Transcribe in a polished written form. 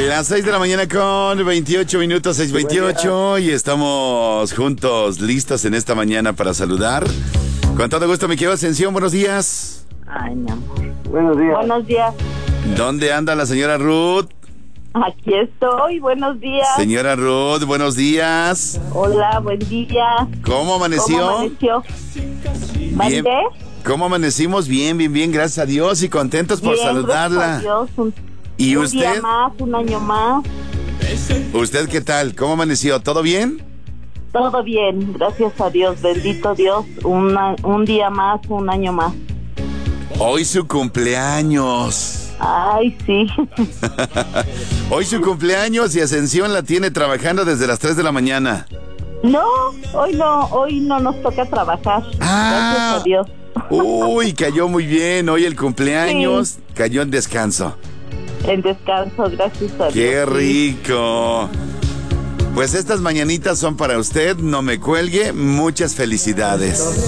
Las 6 de la mañana con 28 minutos, 6:28, y estamos juntos, listos en esta mañana para saludar. Con todo gusto, mi querido Ascensión, buenos días. Ay, mi amor. Buenos días. Buenos días. ¿Dónde anda la señora Ruth? Aquí estoy, buenos días. Señora Ruth, buenos días. Hola, buen día. ¿Cómo amaneció? ¿Cómo amaneció? Bien. ¿Mandé? ¿Cómo amanecimos? Bien, bien, bien, gracias a Dios y contentos por Bien, saludarla. gracias a Dios. ¿Y un usted? día más, un año más. ¿Usted qué tal? ¿Cómo amaneció? ¿Todo bien? Todo bien, gracias a Dios, bendito Dios. Un día más, un año más. Hoy su cumpleaños. Ay, sí. Hoy su cumpleaños y Ascensión la tiene trabajando desde las 3 de la mañana. No, hoy no nos toca trabajar. Gracias a Dios. Uy, cayó muy bien. Hoy el cumpleaños cayó en descanso. En descanso, gracias a Dios. ¡Qué rico! Pues estas mañanitas son para usted, no me cuelgue. Muchas felicidades.